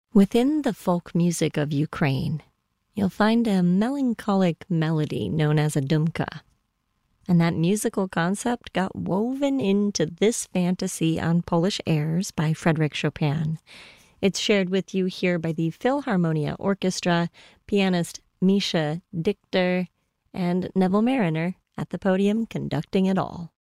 Within the folk music of Ukraine, you'll find a melancholic melody known as a dumka. And that musical concept got woven into this fantasy on Polish airs by Frédéric Chopin. It's shared with you here by the Philharmonia Orchestra, pianist Misha Dichter, and Neville Mariner at the podium conducting it all.